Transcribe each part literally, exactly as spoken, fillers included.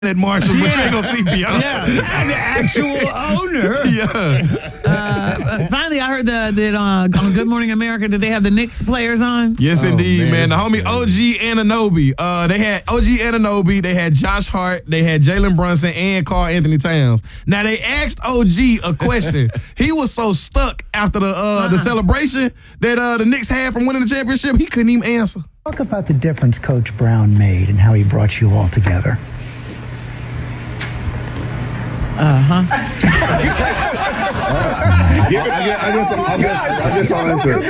at Marshall, but you ain't gonna see Beyonce. Yeah, the actual owner. Yeah. Uh, finally, I heard the, that uh, on Good Morning America, did they have the Knicks players on? Yes, Oh, indeed, man. man. The homie O G Anunoby. Uh, they had O G Anunoby, they had Josh Hart, they had Jalen Brunson, and Karl Anthony Towns. Now, they asked O G a question. He was so stuck after the uh, uh-huh. the celebration that uh, the Knicks had from winning the championship, he couldn't even answer. Talk about the difference Coach Brown made and how he brought you all together. Uh-huh. I guess, I guess, I guess, I guess I'll answer.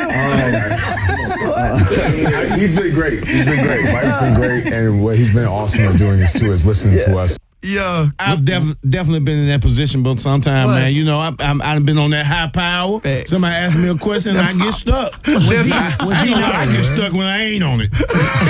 Um, uh, he's been great. He's been great. Mike's been great, and what he's been awesome at doing this too is listening yeah. to us. Yeah, I've def- definitely been in that position, but sometimes, What? man, you know, I've, I've, I've been on that high power. Facts. Somebody asks me a question, and I get stuck. Was he, I, was he you know, not I get stuck when I ain't on it.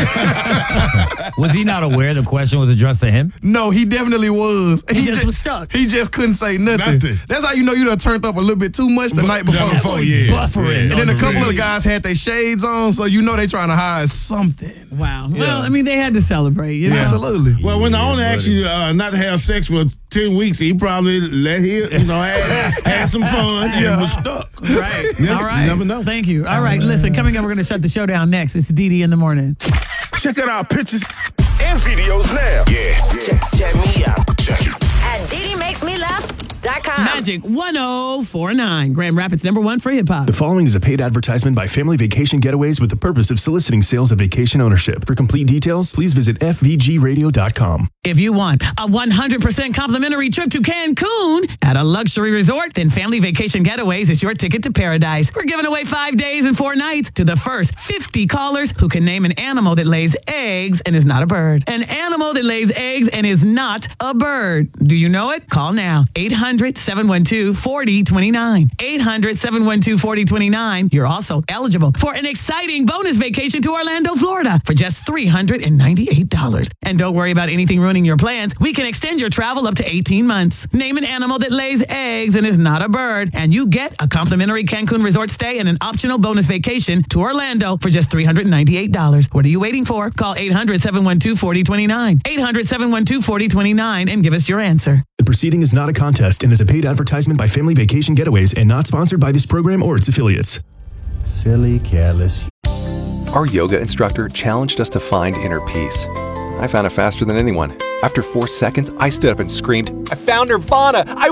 Was he not aware the question was addressed to him? no, he definitely was. He just was stuck. He just couldn't say nothing. Nothing. That's how you know you done turned up a little bit too much the night before. Before, yeah. Buffering. And then a couple Really? of the guys had their shades on, so you know they trying to hide something. Wow. Well, I mean, they had to celebrate, you know? Absolutely. Well, when the owner asks you uh, not to have sex for ten weeks, he probably let him, you know, have, have some fun Yeah. and was stuck. Right. Never- All right. never know. Thank you. All right. Listen, coming up, we're going to shut the show down next. It's D D in the morning. Check out our pictures and videos now. Yeah. Check, check me out. Check it. At Didi Makes Me Laugh dot com. Magic one oh four nine, Grand Rapids number one for hip hop. The following is a paid advertisement by Family Vacation Getaways with the purpose of soliciting sales of vacation ownership. For complete details, please visit f v g radio dot com. If you want a one hundred percent complimentary trip to Cancun at a luxury resort, then Family Vacation Getaways is your ticket to paradise. We're giving away five days and four nights to the first fifty callers who can name an animal that lays eggs and is not a bird. An animal that lays eggs and is not a bird. Do you know it? Call now. eight hundred, seven one two, four oh two nine. eight hundred, seven one two, four oh two nine. You're also eligible for an exciting bonus vacation to Orlando, Florida for just three hundred ninety-eight dollars. And don't worry about anything ruining your plans. We can extend your travel up to eighteen months. Name an animal that lays eggs and is not a bird, and you get a complimentary Cancun resort stay and an optional bonus vacation to Orlando for just three hundred ninety-eight dollars. What are you waiting for? Call eight hundred, seven one two, four oh two nine. eight hundred, seven one two, four oh two nine and give us your answer. The proceeding is not a contest and is a paid advertisement by Family Vacation Getaways and not sponsored by this program or its affiliates. Silly, careless. Our yoga instructor challenged us to find inner peace. I found it faster than anyone. After four seconds, I stood up and screamed, "I found Nirvana! I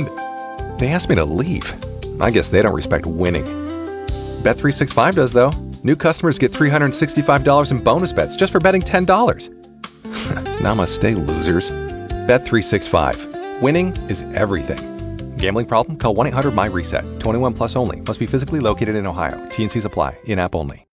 win!" They asked me to leave. I guess they don't respect winning. Bet three sixty-five does, though. New customers get three hundred sixty-five dollars in bonus bets just for betting ten dollars. Namaste, losers. Bet three sixty-five. Winning is everything. Gambling problem? Call one eight hundred my reset. twenty-one plus only. Must be physically located in Ohio. T and C's apply. In-app only.